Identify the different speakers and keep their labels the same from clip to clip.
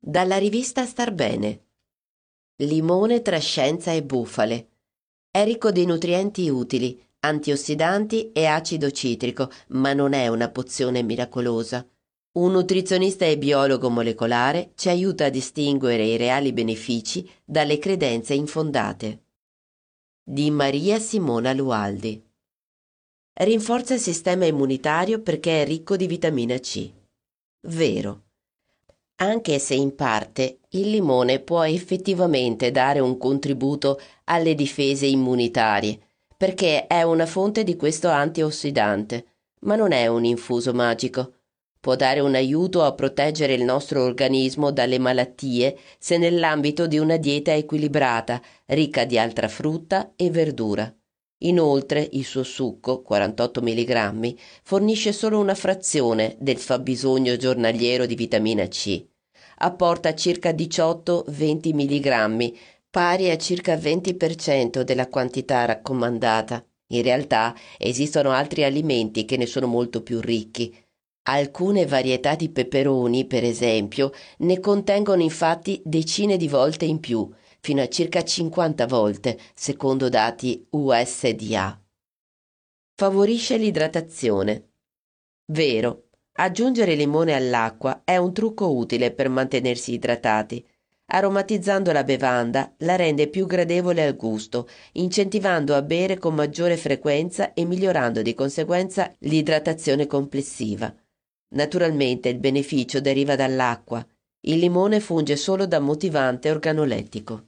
Speaker 1: Dalla rivista Star Bene. Limone tra scienza e bufale. È ricco di nutrienti utili, antiossidanti e acido citrico, ma non è una pozione miracolosa. Un nutrizionista e biologo molecolare ci aiuta a distinguere i reali benefici dalle credenze infondate. Di Maria Simona Lualdi. Rinforza il sistema immunitario perché è ricco di vitamina C. Vero. Anche se in parte il limone può effettivamente dare un contributo alle difese immunitarie, perché è una fonte di questo antiossidante, ma non è un infuso magico. Può dare un aiuto a proteggere il nostro organismo dalle malattie se nell'ambito di una dieta equilibrata, ricca di altra frutta e verdura. Inoltre, il suo succo, 48 mg, fornisce solo una frazione del fabbisogno giornaliero di vitamina C. Apporta circa 18-20 mg, pari a circa 20% della quantità raccomandata. In realtà esistono altri alimenti che ne sono molto più ricchi. Alcune varietà di peperoni, per esempio, ne contengono infatti decine di volte in più, fino a circa 50 volte, secondo dati USDA. Favorisce l'idratazione. Vero, aggiungere limone all'acqua è un trucco utile per mantenersi idratati. Aromatizzando la bevanda la rende più gradevole al gusto, incentivando a bere con maggiore frequenza e migliorando di conseguenza l'idratazione complessiva. Naturalmente il beneficio deriva dall'acqua. Il limone funge solo da motivante organolettico.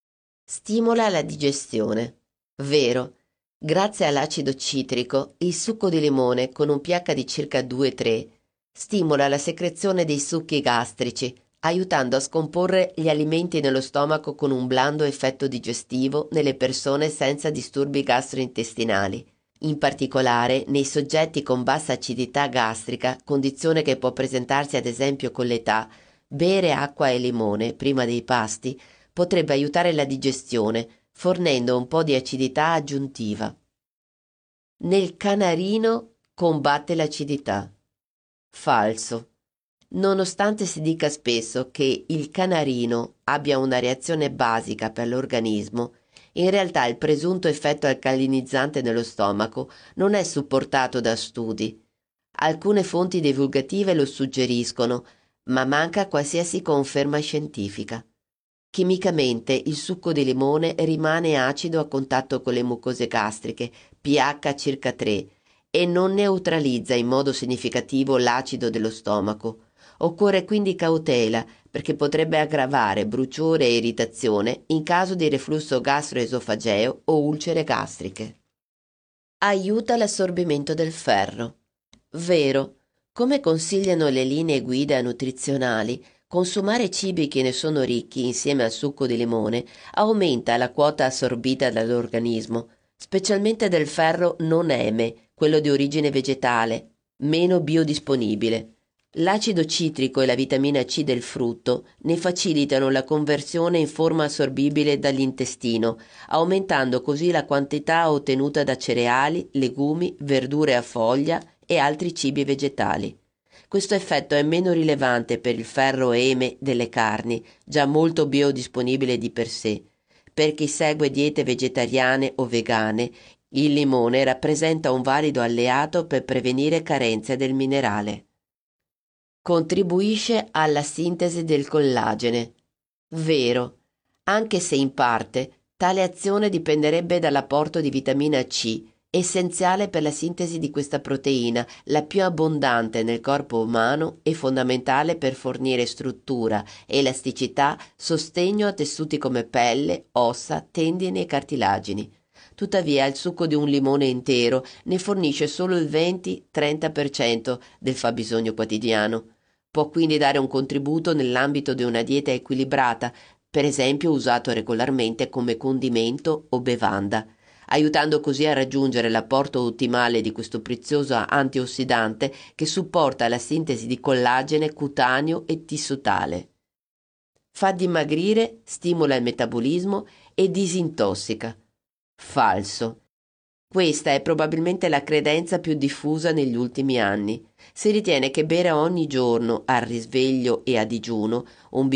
Speaker 1: Stimola la digestione. Vero. Grazie all'acido citrico, il succo di limone con un pH di circa 2-3 stimola la secrezione dei succhi gastrici, aiutando a scomporre gli alimenti nello stomaco con un blando effetto digestivo nelle persone senza disturbi gastrointestinali. In particolare nei soggetti con bassa acidità gastrica, condizione che può presentarsi ad esempio con l'età, bere acqua e limone prima dei pasti potrebbe aiutare la digestione, fornendo un po' di acidità aggiuntiva. Nel canarino combatte l'acidità. Falso. Nonostante si dica spesso che il canarino abbia una reazione basica per l'organismo, in realtà il presunto effetto alcalinizzante nello stomaco non è supportato da studi. Alcune fonti divulgative lo suggeriscono, ma manca qualsiasi conferma scientifica. Chimicamente il succo di limone rimane acido a contatto con le mucose gastriche, pH circa 3, e non neutralizza in modo significativo l'acido dello stomaco. Occorre quindi cautela perché potrebbe aggravare bruciore e irritazione in caso di reflusso gastroesofageo o ulcere gastriche. Aiuta l'assorbimento del ferro. Vero. Come consigliano le linee guida nutrizionali, consumare cibi che ne sono ricchi insieme al succo di limone aumenta la quota assorbita dall'organismo, specialmente del ferro non eme, quello di origine vegetale, meno biodisponibile. L'acido citrico e la vitamina C del frutto ne facilitano la conversione in forma assorbibile dall'intestino, aumentando così la quantità ottenuta da cereali, legumi, verdure a foglia e altri cibi vegetali. Questo effetto è meno rilevante per il ferro eme delle carni, già molto biodisponibile di per sé. Per chi segue diete vegetariane o vegane, il limone rappresenta un valido alleato per prevenire carenze del minerale. Contribuisce alla sintesi del collagene. Vero, anche se in parte tale azione dipenderebbe dall'apporto di vitamina C, essenziale per la sintesi di questa proteina, la più abbondante nel corpo umano e fondamentale per fornire struttura, elasticità, sostegno a tessuti come pelle, ossa, tendini e cartilagini. Tuttavia il succo di un limone intero ne fornisce solo il 20-30% del fabbisogno quotidiano. Può quindi dare un contributo nell'ambito di una dieta equilibrata, per esempio usato regolarmente come condimento o bevanda, aiutando così a raggiungere l'apporto ottimale di questo prezioso antiossidante che supporta la sintesi di collagene cutaneo e tissutale. Fa dimagrire, stimola il metabolismo e disintossica. Falso. Questa è probabilmente la credenza più diffusa negli ultimi anni. Si ritiene che bere ogni giorno, al risveglio e a digiuno, un